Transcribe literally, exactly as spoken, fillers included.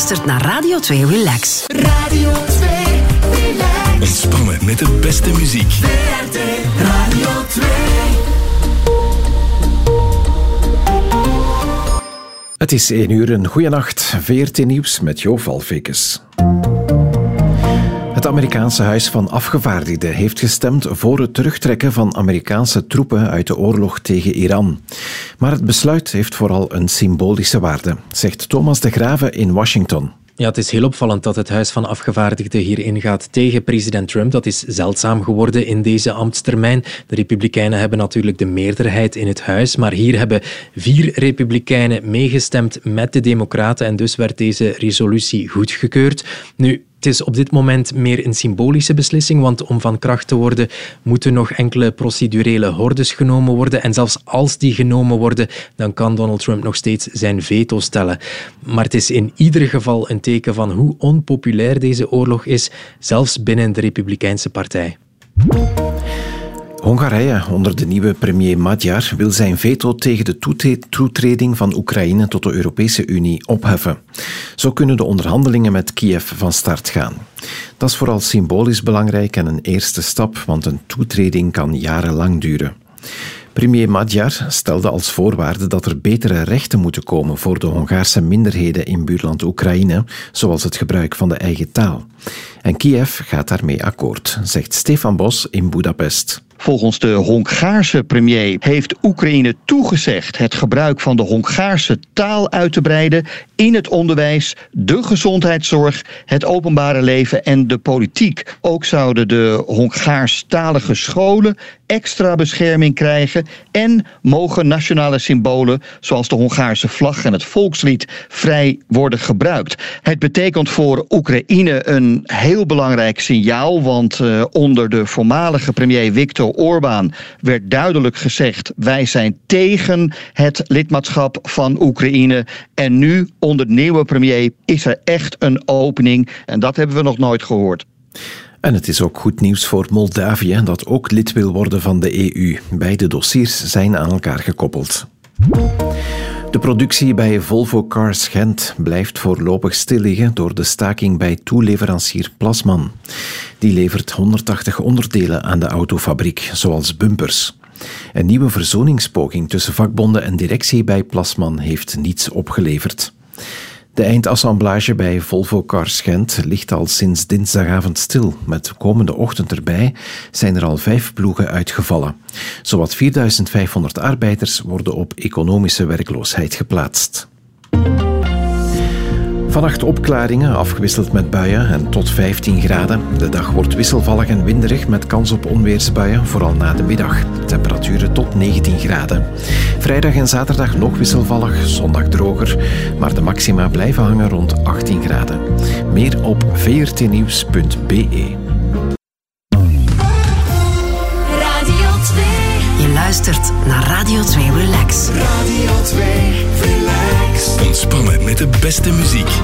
luistert naar Radio twee Relax. Radio twee Relax. Ontspannen met de beste muziek. V R T Radio twee. Het is één uur, een goeie nacht. V R T Nieuws met Jo Valfekes. Het Amerikaanse Huis van Afgevaardigden heeft gestemd voor het terugtrekken van Amerikaanse troepen uit de oorlog tegen Iran. Maar het besluit heeft vooral een symbolische waarde, zegt Thomas de Grave in Washington. Ja, het is heel opvallend dat het Huis van Afgevaardigden hier ingaat tegen president Trump. Dat is zeldzaam geworden in deze ambtstermijn. De Republikeinen hebben natuurlijk de meerderheid in het huis, maar hier hebben vier Republikeinen meegestemd met de Democraten en dus werd deze resolutie goedgekeurd. Nu, het is op dit moment meer een symbolische beslissing, want om van kracht te worden moeten nog enkele procedurele hordes genomen worden. En zelfs als die genomen worden, dan kan Donald Trump nog steeds zijn veto stellen. Maar het is in ieder geval een teken van hoe onpopulair deze oorlog is, zelfs binnen de Republikeinse partij. Hongarije onder de nieuwe premier Magyar wil zijn veto tegen de toetreding van Oekraïne tot de Europese Unie opheffen. Zo kunnen de onderhandelingen met Kiev van start gaan. Dat is vooral symbolisch belangrijk en een eerste stap, want een toetreding kan jarenlang duren. Premier Magyar stelde als voorwaarde dat er betere rechten moeten komen voor de Hongaarse minderheden in buurland Oekraïne, zoals het gebruik van de eigen taal. En Kiev gaat daarmee akkoord, zegt Stefan Bos in Budapest. Volgens de Hongaarse premier heeft Oekraïne toegezegd het gebruik van de Hongaarse taal uit te breiden in het onderwijs, de gezondheidszorg, het openbare leven en de politiek. Ook zouden de Hongaarstalige scholen extra bescherming krijgen en mogen nationale symbolen zoals de Hongaarse vlag en het volkslied vrij worden gebruikt. Het betekent voor Oekraïne een heel belangrijk signaal, want uh, onder de voormalige premier Viktor Orbán werd duidelijk gezegd: wij zijn tegen het lidmaatschap van Oekraïne. En nu onder de nieuwe premier is er echt een opening en dat hebben we nog nooit gehoord. En het is ook goed nieuws voor Moldavië, dat ook lid wil worden van de E U. Beide dossiers zijn aan elkaar gekoppeld. De productie bij Volvo Cars Gent blijft voorlopig stil liggen door de staking bij toeleverancier Plasman. Die levert honderdtachtig onderdelen aan de autofabriek, zoals bumpers. Een nieuwe verzoeningspoging tussen vakbonden en directie bij Plasman heeft niets opgeleverd. De eindassemblage bij Volvo Cars Gent ligt al sinds dinsdagavond stil. Met komende ochtend erbij zijn er al vijf ploegen uitgevallen. Zowat vierduizend vijfhonderd arbeiders worden op economische werkloosheid geplaatst. Vannacht opklaringen, afgewisseld met buien en tot vijftien graden. De dag wordt wisselvallig en winderig met kans op onweersbuien, vooral na de middag. Temperaturen tot negentien graden. Vrijdag en zaterdag nog wisselvallig, zondag droger, maar de maxima blijven hangen rond achttien graden. Meer op v r t nieuws punt b e. Radio twee. Je luistert naar Radio twee Relax. Radio twee Relax. Ontspannen met de beste muziek.